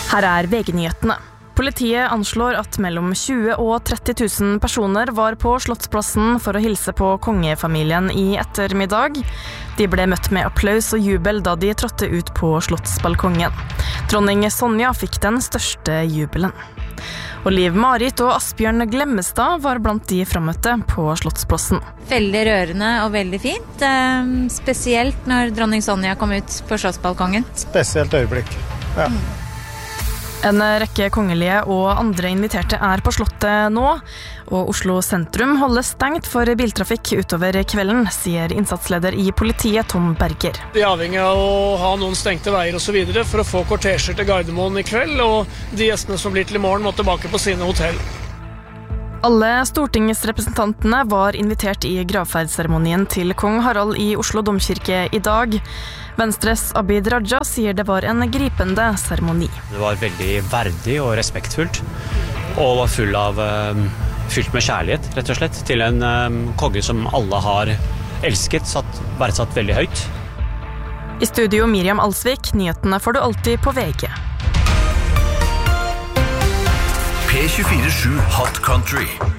Her VG-nyhetene. Politiet anslår at mellom 20 og 30 000 personer var på Slottsplassen for å hilse på kongefamilien i ettermiddag. De ble møtt med applaus og jubel da de trådte ut på slottsbalkongen. Dronning Sonja fikk den største jubelen. Og Liv Marit og Asbjørn Glemmestad var blant de fremmøtte på Slottsplassen. Veldig rørende og veldig fint. Spesielt når dronning Sonja kom ut på slottsbalkongen. Spesielt øyeblikk, ja. En rekke kongelige og andre inviterte på slottet nå, og Oslo sentrum holdes stengt for biltrafikk utover kvelden, sier innsatsleder i politiet Tom Berger. Vi er avhengig av å ha noen stengte veier og så videre for å få kortesjer til Gardermoen i kveld, og de gjestene som blir til i morgen må tilbake på sine hotell. Alle stortingsrepresentantene var invitert i gravferdsseremonien til kong Harald i Oslo domkirke i dag. Venstres Abid Raja sier det var en gripende seremoni. Det var veldig verdig og respektfullt, og var fylt med kjærlighet, rett og slett, til en konge som alle har elsket, verdsatt veldig høyt. I studio Miriam Alsvik, nyhetene får du alltid på VG. P24/7 Hot Country.